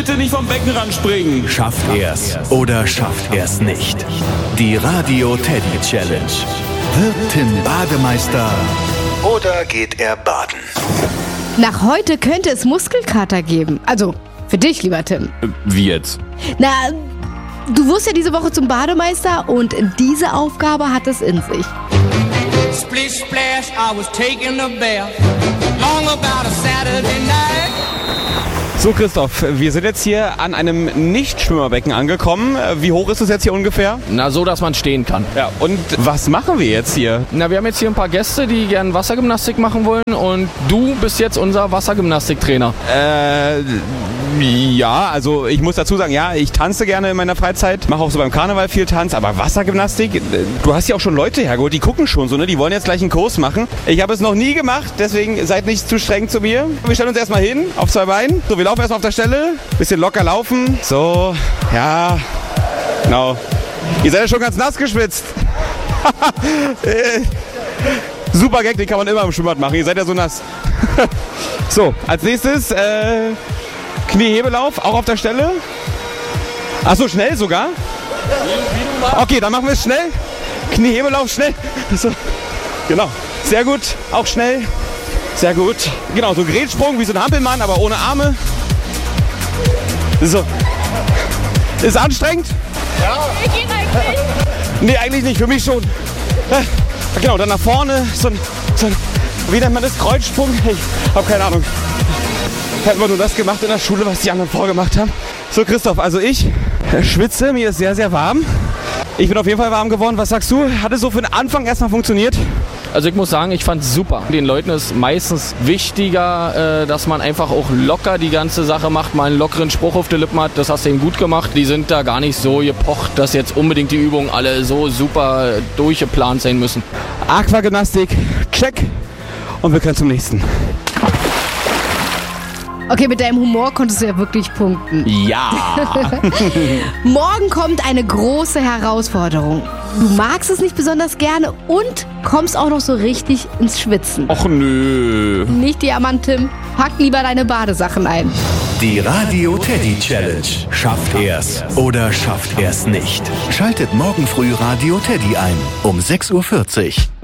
bitte nicht vom Beckenrand springen. Schafft er's oder schafft er's nicht? Die Radio Teddy Challenge. Wird Tim Bademeister oder geht er baden? Nach heute könnte es Muskelkater geben. Also, für dich, lieber Tim. Wie jetzt? Na, du wirst ja diese Woche zum Bademeister und diese Aufgabe hat es in sich. Splish splash, I was taking a bath. Long about a Saturday night. So, Christoph, wir sind jetzt hier an einem Nicht-Schwimmerbecken angekommen. Wie hoch ist es jetzt hier ungefähr? Na, so, dass man stehen kann. Ja, und was machen wir jetzt hier? Na, wir haben jetzt hier ein paar Gäste, die gerne Wassergymnastik machen wollen und du bist jetzt unser Wassergymnastiktrainer. Ja, also ich muss dazu sagen, ja, ich tanze gerne in meiner Freizeit, mache auch so beim Karneval viel Tanz, aber Wassergymnastik, du hast ja auch schon Leute hergeholt, die gucken schon so, ne? Die wollen jetzt gleich einen Kurs machen. Ich habe es noch nie gemacht, deswegen seid nicht zu streng zu mir. Wir stellen uns erstmal hin, auf 2 Beinen. So, wir laufen erstmal auf der Stelle, bisschen locker laufen. So, ja, genau. Ihr seid ja schon ganz nass geschwitzt. Super Gag, den kann man immer im Schwimmbad machen, ihr seid ja so nass. So, als nächstes, Kniehebelauf, auch auf der Stelle. Achso, schnell sogar? Okay, dann machen wir es schnell. Kniehebelauf, schnell. So. Genau, sehr gut, auch schnell. Sehr gut. Genau, so Grätsprung wie so ein Hampelmann, aber ohne Arme. So. Ist anstrengend? Ja. Nee, eigentlich nicht, für mich schon. Genau, dann nach vorne, so ein wie nennt man das? Kreuzsprung? Ich habe keine Ahnung. Hätten wir nur das gemacht in der Schule, was die anderen vorgemacht haben. So, Christoph, also ich schwitze, mir ist sehr, sehr warm. Ich bin auf jeden Fall warm geworden. Was sagst du? Hat es so für den Anfang erstmal funktioniert? Also ich muss sagen, ich fand es super. Den Leuten ist meistens wichtiger, dass man einfach auch locker die ganze Sache macht, mal einen lockeren Spruch auf die Lippen hat. Das hast du eben gut gemacht. Die sind da gar nicht so gepocht, dass jetzt unbedingt die Übungen alle so super durchgeplant sein müssen. Aquagymnastik, check. Und wir können zum nächsten. Okay, mit deinem Humor konntest du ja wirklich punkten. Ja. Morgen kommt eine große Herausforderung. Du magst es nicht besonders gerne und kommst auch noch so richtig ins Schwitzen. Och nö. Nicht jammern, Tim. Pack lieber deine Badesachen ein. Die Radio Teddy Challenge. Schafft er's oder schafft er's nicht? Schaltet morgen früh Radio Teddy ein um 6:40 Uhr.